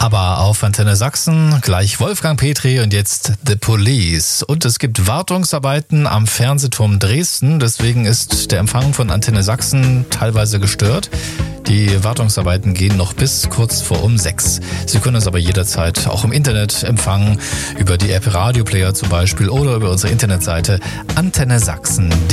Aber auf Antenne Sachsen gleich Wolfgang Petri und jetzt The Police. Und es gibt Wartungsarbeiten am Fernsehturm Dresden, deswegen ist der Empfang von Antenne Sachsen teilweise gestört. Die Wartungsarbeiten gehen noch bis kurz vor 6. Sie können uns aber jederzeit auch im Internet empfangen, über die App Radio Player zum Beispiel oder über unsere Internetseite antennesachsen.de.